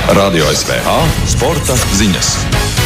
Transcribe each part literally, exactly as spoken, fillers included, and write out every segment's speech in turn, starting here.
Radio S V H sporta ziņas.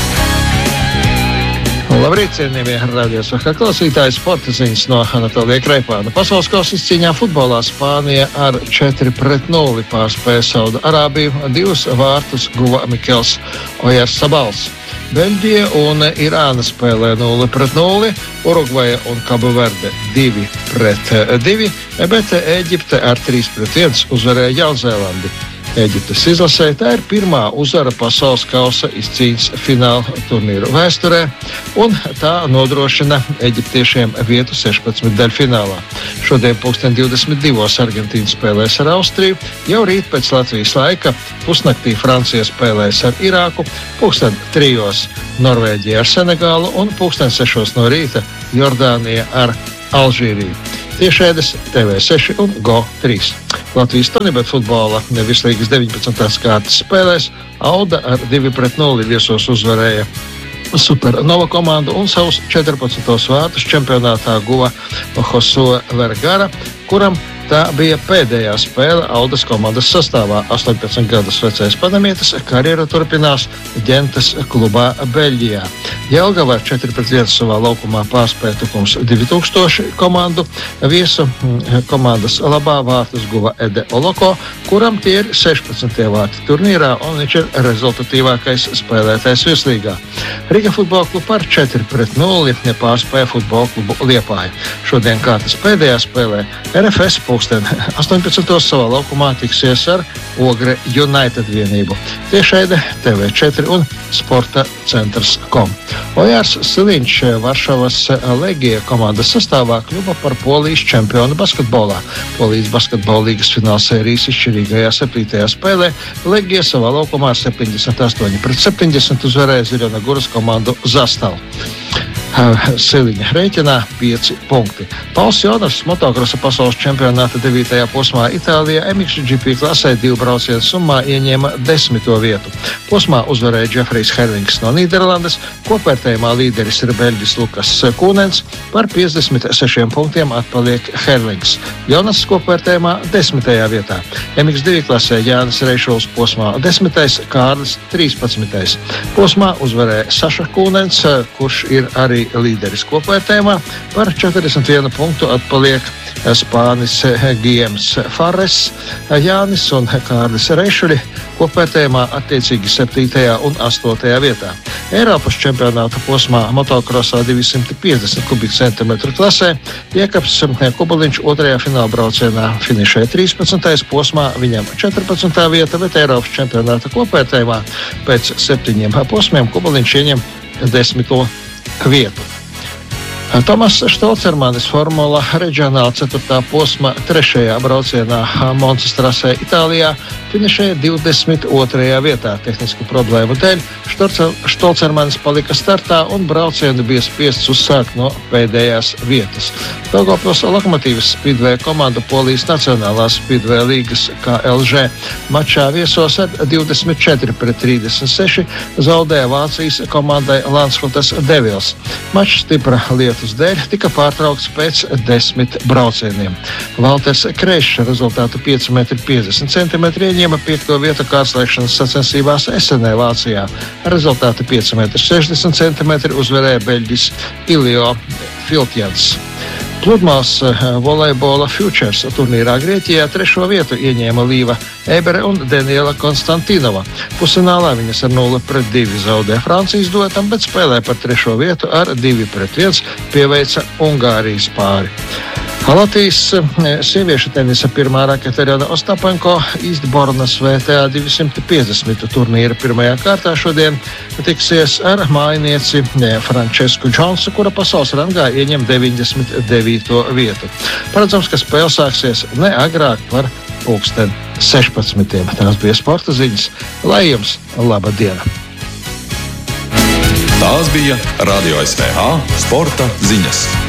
Labrīt, cienījamie radio S V H klausītāji, sporta ziņas no Anatolija Kreipāna. Pasaules kausa izcīņā futbolā Spānija ar četri pret nulli pārspēja Saudu Arābiju. Divus vārtus guva Mikels Ojarzabals. Beļģija un Irāna spēlē nulli pret nulli, Urugvaja un Kabuverde divi pret divi, bet Ēģipte ar trīs pret viens uzvarēja Jaunzēlandi. Ēģiptes izlasē tā ir pirmā uzvara pasaules kausa izcīņas fināla turnīru vēsturē, un tā nodrošina eģiptiešiem vietu sešpadsmitdaļfinālā. Šodien pulksten divdesmit divos Argentīna spēlēs ar Austriju, jau rīt pēc Latvijas laika pusnaktī Francija spēlēs ar Irāku, pulksten trijos Norvēģija ar Senegālu un pulksten sešos no rīta Jordānija ar Alžīriju. Tiešēdes T V seši un Go trīs. Latvijas Tonibet futbola nevislīgas deviņpadsmitās kārtas spēlēs Auda ar divi pret nulli viesos uzvarēja Supernova komandu un savus četrpadsmitos vārtus čempionātā guva Josue Vergara, kuram tā bija pēdējā spēle Audas komandas sastāvā. astoņpadsmit gadus vecais panamietis karjeru turpinās Ģentes klubā Beļģijā. Jelgava ar četri pret viens savā laukumā pārspēja Tukums divi tūkstoši komandu. Viesu komandas labā vārtus guva Ede Oloko, kuram tie ir sešpadsmitie vārti turnīrā, un viņš ir rezultatīvākais spēlētājs Vieslīgā. Riga futbola kluba ar četri pret nulli pārspēja futbola klubu Liepāju. Šodien kārtas pēdējā spēlē R F S pulksten astoņpadsmitos savā laukumā tiksies ar Ogre United vienību. Tiešraide T V četri un sporta centrs punkt com. Ojārs Siliņš Varšavas Legija komandas sastāvā kļuva par Polijas čempionu basketbolā. Polijas basketbola līgas fināla sērijas izšķirīgajā septītajā spēlē Legija savā laukumā ar septiņdesmit astoņi pret septiņdesmit uzvarēja Ziļonaguras komandu Zastavu. Siliņa rēķinā pieci punkti. Pauls Jonas motokrosa pasaules čempionāta devītajā posmā Itālijā M X G P klasē divu braucienu summā ieņēma desmito vietu. Posmā uzvarēja Džefrijs Herlings no Nīderlandes, kopvērtējumā līderis ir beļģis Lukas Kūnens, par piecdesmit sešiem punktiem atpaliek Herlings. Jonas kopvērtējumā desmitajā vietā. M X divi klasē Jānis Reišuls posmā desmitais, Kārlis trīspadsmitais. Posmā uzvarēja Saša Kūnens, kurš ir arī līderis kopvērtējumā, par četrdesmit vienu punktu atpaliek Spānis Giems Fares, Jānis un Kārlis Reišuļi kopvērtējumā attiecīgi septītajā un astotajā vietā. Eiropas čempionāta posmā motokrosā divsimt piecdesmit kubikcentimetru klasē Jēkabs Kubuliņš otrajā fināla braucienā finišēja trīspadsmitais posmā, viņam četrpadsmitā vieta, bet Eiropas čempionāta kopvērtējumā pēc septiņiem posmiem Kubuliņš ieņem desmito vietu. Tomas Štolcermanis Formula reģionāla ceturtā posma trešajā braucienā Monzas trasē Itālijā finišēja divdesmit otrajā vietā. Tehnisku problēmu dēļ Štolcermanis palika startā un braucienu bija spiests uzsākt no pēdējās vietas. Daugavpils Lokomotīvas Speedway komanda Polijas Nacionālās Speedway līgas K L Ž mačā viesos ar divdesmit četri pret trīsdesmit seši zaudēja Vācijas komandai Landshutas Devils. Mačs stipra lietus dēļ tika pārtraukts pēc desmit braucieniem. Valters Kreišs rezultātu pieci metri piecdesmit centimetri ieņēma piekto vietu kārslēkšanas sacensībās Esenē Vācijā. Rezultātu pieci metri sešdesmit centimetri uzvarēja beļģis Ilio Filtjans. Pludmales volejbola Futures turnīrā Grieķijā trešo vietu ieņēma Līva Ebere un Daniela Konstantinova. Pusfinālā viņas ar nulli pret divi zaudēja Francijas duetam, bet spēlē par trešo vietu ar divi pret viens pieveica Ungārijas pāri. Latvijas sieviešu tenisa pirmā rakete Katerina Ostapenko Īstbornas V T A divsimt piecdesmit turnīra pirmajā kārtā šodien tiksies ar mājinieci Francesku Džonsu, kura pasaules rangā ieņem deviņdesmit devīto vietu. Paredzams, ka spēle sāksies ne agrāk par pulksten sešpadsmitiem. Tās bija sporta ziņas. Lai jums laba diena! Tās bija Radio S V H sporta ziņas.